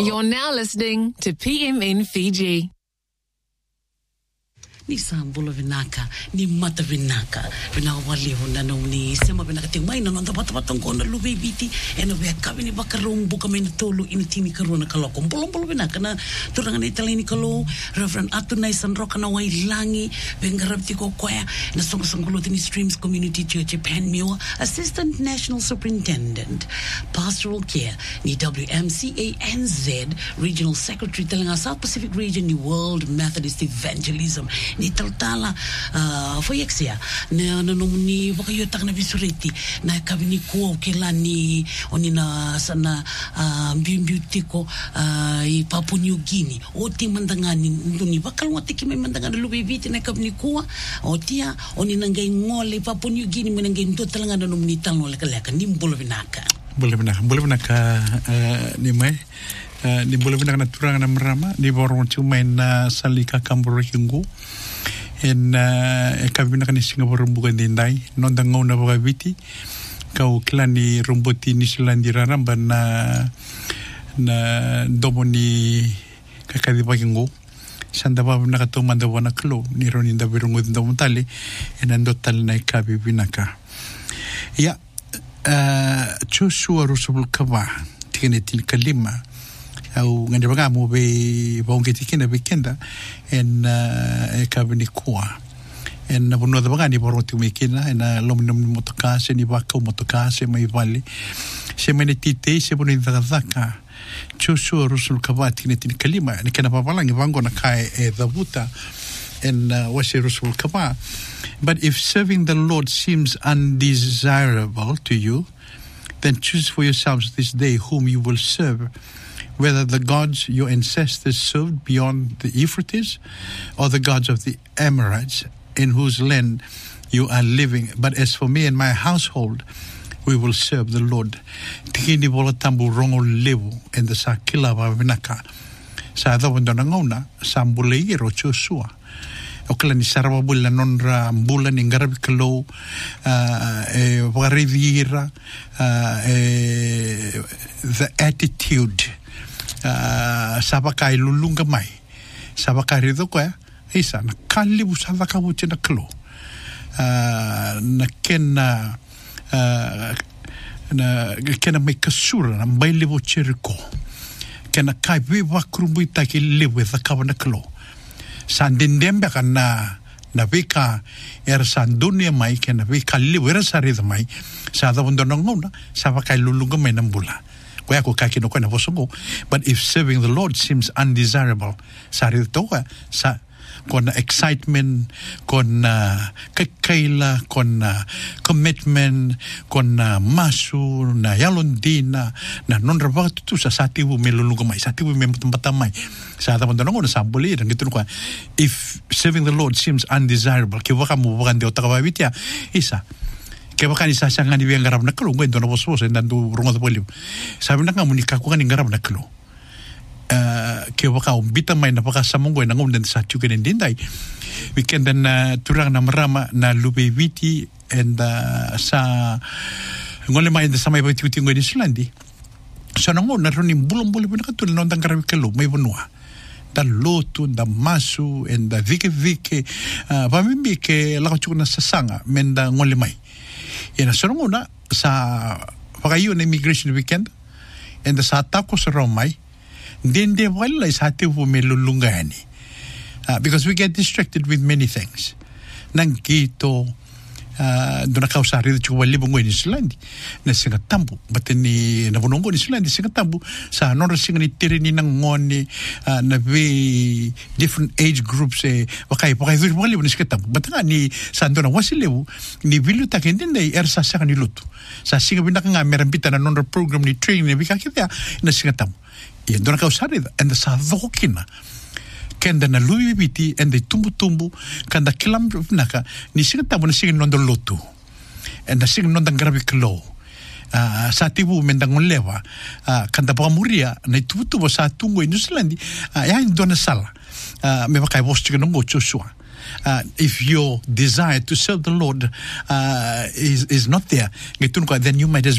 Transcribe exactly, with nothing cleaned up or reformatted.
You're now listening to P M N Fiji. Ni sambulo vinaka ni mata vinaka vina wali hona no ni sema vinaka te mai na nda bata bata ngona lu bebiti eno be kabi ni bakarong buka me tolu ini timi karona kaloko bolo bolo vinaka na turanga ni talini kalo Reverend Atunai Sanroka na wai langi bengarabti ko kwaya na songa sangulo ni Streams Community Church Panmure Assistant National Superintendent Pastoral Care ni W M C A N Z Regional Secretary talanga South Pacific Region ni World Methodist Evangelism ni taltala uh, foyexia na nanumni wakayotak na bisuriti na kabini ko kelani onina sana uh, bimbutiko uh, i Papua New Guinea oti mandangani nduni bakal watiki me mandangani lubibiti na kabini ko otia onina ngai ngole Papua New Guinea menangai ndo talanga nanumni talno leka ni mbolo binaka mbolo binaka mbolo binaka ni mai Uh, ni boleh benar na turang na merama ni borong cuma na salika kambur hingu en uh, kami nak ni Singapura bukan dindai non dangau na bagabiti kau kelani rumboti ni Selandi raram na na domoni kakadi bagingo sanda ba na kato manda wana klo ni roni da birungo da montale en ando tal na kabi binaka ya uh, chusua rusubul kaba tigenetin kalima au ngande baga mo be bonge tikina bekenda en e kabini kwa en na bono da baga ni boroti mekina en lomno motoka se ni baka motoka se mai vale se menetite se bono da zaka chusu rusul kabati ni tin kalima ni kana babala ngi vango na kai e dabuta en wase rusul kaba. But if serving the Lord seems undesirable to you, then choose for yourselves this day whom you will serve, whether the gods your ancestors served beyond the Euphrates or the gods of the Amorites in whose land you are living. But as for me and my household, we will serve the Lord. Tikini bola tambu rongo levu and the sakila vavinaka. Sa dawandona ngona sambule iro chosua. Okala ni sarava bula nonra mbula ni ngarabi kalo e varivira the attitude Uh, sabakai lulunga mai sabakai rido kwa isa na kalibu sabaka buche na klo uh, na kena uh, na kena mai kasura na mai libo cheriko kena kai viva krumbu itaki libu za kawa na klo sandindembe kana na vika era sandunia mai kena vika libu era sarida mai sada wandona ngona sabakai lulunga mai nambula. But if serving the Lord seems undesirable, sari toa sa kon excitement, kon kakaila, kon commitment, kon masu na yalondina na non rabat tu sa satibu melulungo mai satibu memtamata mai sa ta mandano na sambuli dan gitu ko if serving the Lord seems undesirable ke waka mo bukan de otakababitya isa ke baka ni sasanga ni biang garap naklo ngendo na bosos en dandu rungo bolio sabi na ngamuni ka ko ni garap naklo uh, ke baka umbita mai na baka samongo na ngom den sa tuken dindai weekend na turang na marama na lubeviti and uh, sa ngole mai de samai bati uti ngodi Islandi so na ngona roni bulom bolo na katul non dang garap kelo mai bonua da lotu da masu and da vike vike uh, ba mimi ke la ko na sasanga menda ngole mai ina soronguna sa pagayo na immigration weekend and the sa tako sa romai din de wala sa tibu melulungani uh, because we get distracted with many things nang kito uh, do na kausari de chuwali bongo ni Islandi na singa tambu bateni na bonongo ni Islandi singa tambu sa non singa ni tirini nang ngoni uh, na be different age groups eh wakai wakai du wali ni singa tambu batanga ni sandona wasilewu ni vilu takendin dai er sa saka ni lutu sa singa binaka nga merambita na non program ni training ni bika kya na singa tambu e do na kausari and the sa dokina kenda na lui biti and the tumbu tumbu kanda kilam naka ni singa tabu na singa nondo lotu and the singa nondo ngarabi klo uh, sa tibu mendang lewa uh, kanda pa muria na tumbu tumbu sa tungo in New Zealand uh, ya indona sala uh, me bakai bos chiga nongo chosua uh, if your desire to serve the Lord uh, is is not there then you might as